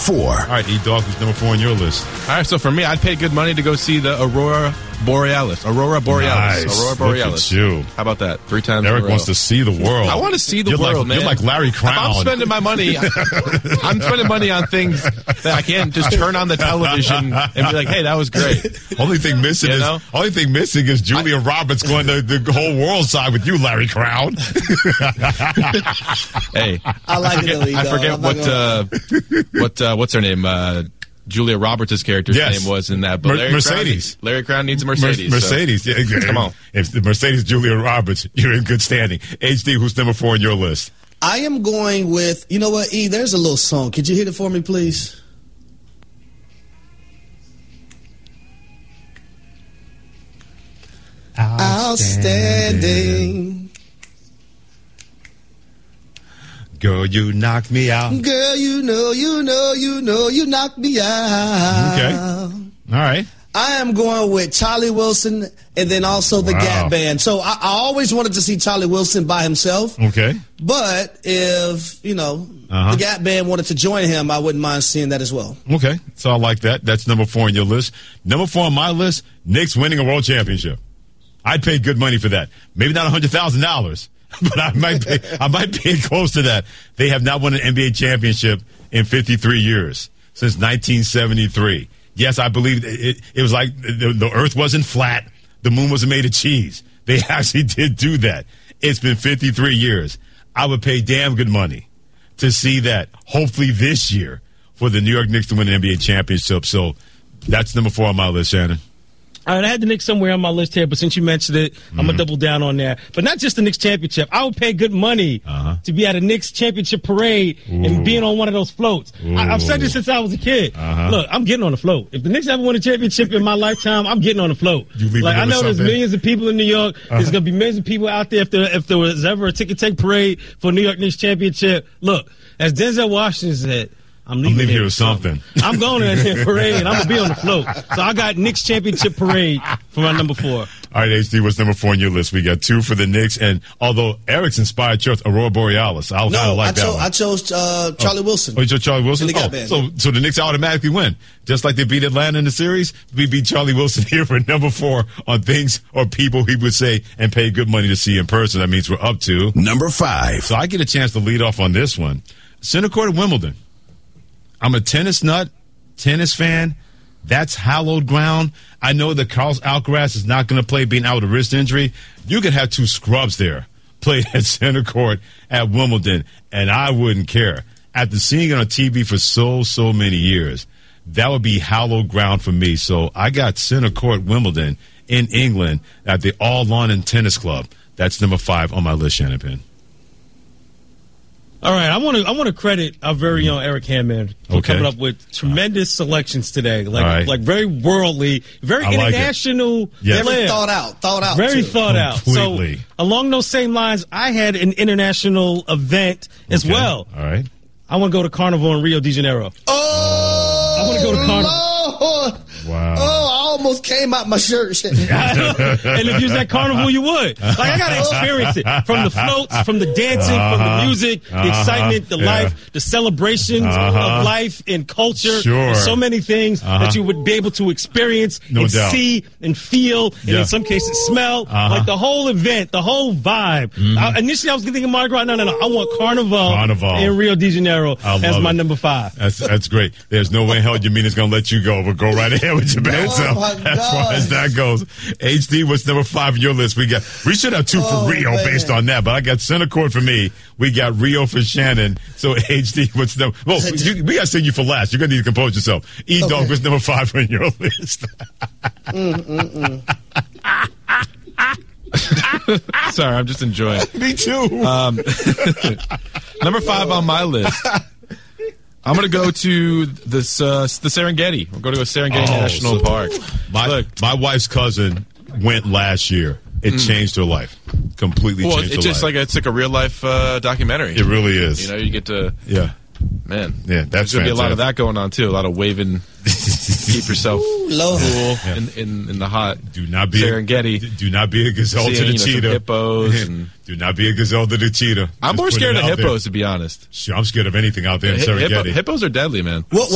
4. All right, E-Dog, who's number 4 on your list? All right, so for me, I'd pay good money to go see the Aurora Borealis. Nice. Aurora Borealis. Look at you. How about that? 3 times Eric in a row. wants to see the world. I want to see the world, man. You're like Larry Crown. If I'm spending my money, I'm spending money on things that I can't just turn on the television and be like, hey, that was great. Only thing missing is Julia Roberts going to the whole world side with you, Larry Crown. Hey, I like it. I forget what's her name? Julia Roberts' character's name was in that. But Mercedes. Larry Crown needs a Mercedes. Mercedes. So. Yeah, come on. If the Mercedes Julia Roberts, you're in good standing. HD, who's number 4 on your list? I am going with, you know what, E, there's a little song. Could you hit it for me, please? Outstanding. Girl, you knocked me out. Girl, you know, you knocked me out. Okay. All right. I am going with Charlie Wilson and then also the Gap Band. So I always wanted to see Charlie Wilson by himself. Okay. But if, the Gap Band wanted to join him, I wouldn't mind seeing that as well. Okay. So I like that. That's number 4 on your list. Number 4 on my list, Knicks winning a world championship. I'd pay good money for that. Maybe not $100,000. But I might pay close to that. They have not won an NBA championship in 53 years, since 1973. Yes, I believe it was like the earth wasn't flat. The moon wasn't made of cheese. They actually did do that. It's been 53 years. I would pay damn good money to see that, hopefully this year, for the New York Knicks to win an NBA championship. So that's number 4 on my list, Shannon. All right, I had the Knicks somewhere on my list here, but since you mentioned it, I'm going to double down on that. But not just the Knicks championship. I would pay good money to be at a Knicks championship parade and being on one of those floats. I've said this since I was a kid. Look, I'm getting on the float. If the Knicks ever win a championship in my lifetime, I'm getting on the float. I know there's millions of people in New York. There's going to be millions of people out there if there was ever a ticket take parade for New York Knicks championship. Look, as Denzel Washington said, I'm leaving here with something. I'm going to that parade, and I'm going to be on the float. So I got Knicks championship parade for my number 4. All right, HD, what's number 4 on your list? We got 2 for the Knicks, and although Eric's inspired chose Aurora Borealis, I kind of like that one. I chose Charlie Wilson. Oh, you chose Charlie Wilson? So the Knicks automatically win. Just like they beat Atlanta in the series, we beat Charlie Wilson here for number 4 on things or people he would say and pay good money to see in person. That means we're up to number 5. So I get a chance to lead off on this one. Center court at Wimbledon. I'm a tennis nut, tennis fan. That's hallowed ground. I know that Carlos Alcaraz is not going to play being out with a wrist injury. You could have 2 scrubs there play at center court at Wimbledon, and I wouldn't care. After seeing it on TV for so many years, that would be hallowed ground for me. So I got center court Wimbledon in England at the All London Tennis Club. That's number 5 on my list, Shannon Penn. All right, I want to credit our very own Eric Hammond for coming up with tremendous selections today, like very worldly, very international, very thought out, very thought out. Completely. So along those same lines, I had an international event as well. All right, I want to go to Carnival in Rio de Janeiro. I want to go to Carnival. Lord. Wow. Oh, I almost came out my shirt. And if you was at Carnival, you would. Like, I got to experience it. From the floats, from the dancing, from the music, the excitement, the life, the celebrations of life and culture. Sure. There's so many things that you would be able to experience and see and feel, and in some cases smell. Like the whole event, the whole vibe. Initially, I was thinking Mardi Gras. No. I want Carnival in Rio de Janeiro as my number 5. That's great. There's no way in hell Jamina's going to let you go, but go right ahead with your bad self as far as that goes. HD, what's number 5 on your list? We should have 2 for Rio based on that, but I got center court for me. We got Rio for Shannon. So HD, what's number? Well, we got to send you for last. You're going to need to compose yourself. E-Dog, what's number 5 on your list? Sorry, I'm just enjoying it. Me too. Number 5 on my list. I'm going to go to the Serengeti. We're going to go to Serengeti National Park. My wife's cousin went last year. It changed her life. Completely changed her life. It's like a real life documentary. It really is. You get to man. Yeah, that's there's going to be a lot of that going on too. A lot of waving. Keep yourself cool in the hot. Do not be Serengeti. Do not be a gazelle to the cheetah. Hippos. And do not be a gazelle to the cheetah. I'm more scared of hippos, to be honest. Sure, I'm scared of anything out there in Serengeti. Hippos are deadly, man.